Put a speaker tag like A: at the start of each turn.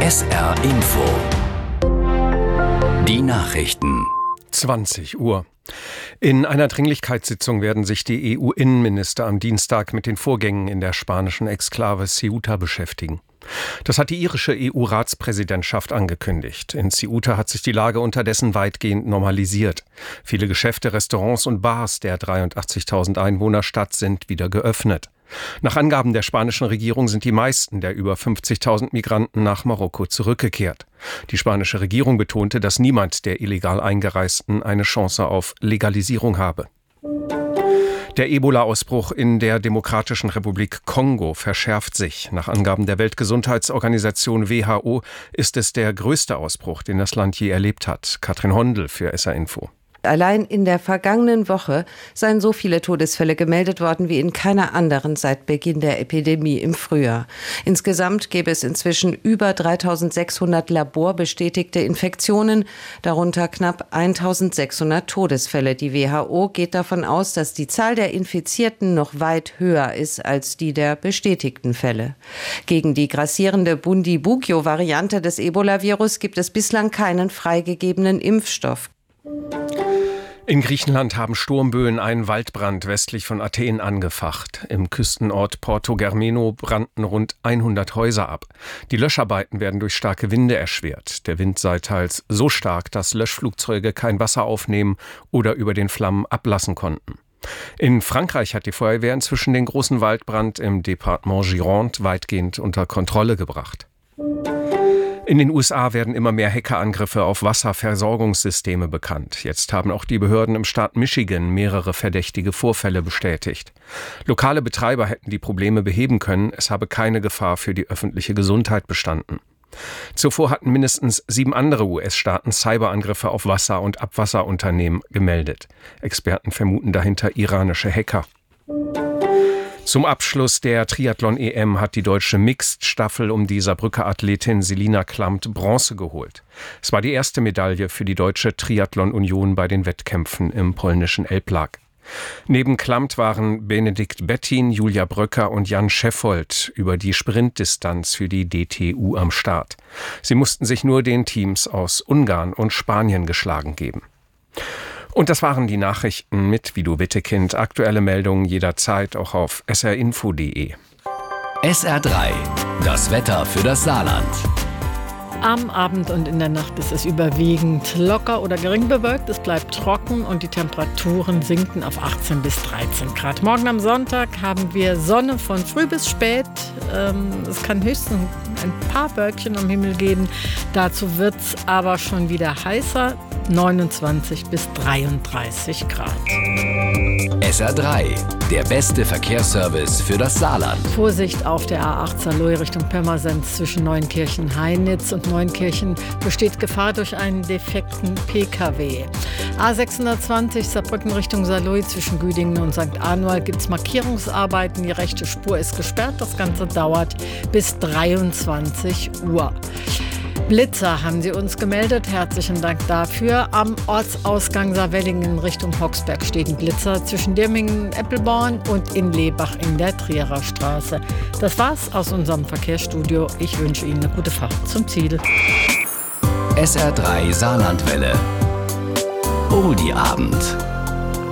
A: SR Info. Die Nachrichten.
B: 20 Uhr. In einer Dringlichkeitssitzung werden sich die EU-Innenminister am Dienstag mit den Vorgängen in der spanischen Exklave Ceuta beschäftigen. Das hat die irische EU-Ratspräsidentschaft angekündigt. In Ceuta hat sich die Lage unterdessen weitgehend normalisiert. Viele Geschäfte, Restaurants und Bars der 83.000 Einwohnerstadt sind wieder geöffnet. Nach Angaben der spanischen Regierung sind die meisten der über 50.000 Migranten nach Marokko zurückgekehrt. Die spanische Regierung betonte, dass niemand der illegal Eingereisten eine Chance auf Legalisierung habe. Der Ebola-Ausbruch in der Demokratischen Republik Kongo verschärft sich. Nach Angaben der Weltgesundheitsorganisation WHO ist es der größte Ausbruch, den das Land je erlebt hat. Katrin Hondel für SR Info.
C: Allein in der vergangenen Woche seien so viele Todesfälle gemeldet worden wie in keiner anderen seit Beginn der Epidemie im Frühjahr. Insgesamt gäbe es inzwischen über 3.600 laborbestätigte Infektionen, darunter knapp 1.600 Todesfälle. Die WHO geht davon aus, dass die Zahl der Infizierten noch weit höher ist als die der bestätigten Fälle. Gegen die grassierende Bundibugyo-Variante des Ebola-Virus gibt es bislang keinen freigegebenen Impfstoff.
B: In Griechenland haben Sturmböen einen Waldbrand westlich von Athen angefacht. Im Küstenort Porto Germeno brannten rund 100 Häuser ab. Die Löscharbeiten werden durch starke Winde erschwert. Der Wind sei teils so stark, dass Löschflugzeuge kein Wasser aufnehmen oder über den Flammen ablassen konnten. In Frankreich hat die Feuerwehr inzwischen den großen Waldbrand im Departement Gironde weitgehend unter Kontrolle gebracht. In den USA werden immer mehr Hackerangriffe auf Wasserversorgungssysteme bekannt. Jetzt haben auch die Behörden im Staat Michigan mehrere verdächtige Vorfälle bestätigt. Lokale Betreiber hätten die Probleme beheben können, es habe keine Gefahr für die öffentliche Gesundheit bestanden. Zuvor hatten mindestens 7 andere US-Staaten Cyberangriffe auf Wasser- und Abwasserunternehmen gemeldet. Experten vermuten dahinter iranische Hacker. Zum Abschluss der Triathlon-EM hat die deutsche Mixed-Staffel um die Saarbrücker Athletin Selina Klamt Bronze geholt. Es war die erste Medaille für die Deutsche Triathlon-Union bei den Wettkämpfen im polnischen Elblag. Neben Klamt waren Benedikt Bettin, Julia Bröcker und Jan Scheffold über die Sprintdistanz für die DTU am Start. Sie mussten sich nur den Teams aus Ungarn und Spanien geschlagen geben. Und das waren die Nachrichten mit Vido Wittekind. Aktuelle Meldungen jederzeit auch auf srinfo.de.
A: SR3, das Wetter für das Saarland.
D: Am Abend und in der Nacht ist es überwiegend locker oder gering bewölkt. Es bleibt trocken und die Temperaturen sinken auf 18 bis 13 Grad. Morgen am Sonntag haben wir Sonne von früh bis spät. Es kann höchstens ein paar Wölkchen am Himmel geben. Dazu wird es aber schon wieder heißer. 29 bis 33 Grad.
A: SR3, der beste Verkehrsservice für das Saarland.
D: Vorsicht auf der A8 Saarlouis Richtung Pirmasens zwischen Neunkirchen-Heinitz und Neunkirchen besteht Gefahr durch einen defekten Pkw. A620 Saarbrücken Richtung Saarlouis zwischen Güdingen und St. Anual gibt es Markierungsarbeiten. Die rechte Spur ist gesperrt. Das Ganze dauert bis 23 Uhr. Blitzer haben sie uns gemeldet. Herzlichen Dank dafür. Am Ortsausgang Saarwellingen in Richtung Hoxberg steht ein Blitzer zwischen Dirmingen, Eppelborn und in Lebach in der Trierer Straße. Das war's aus unserem Verkehrsstudio. Ich wünsche Ihnen eine gute Fahrt zum Ziel.
A: SR3 Saarlandwelle. Oldie Abend.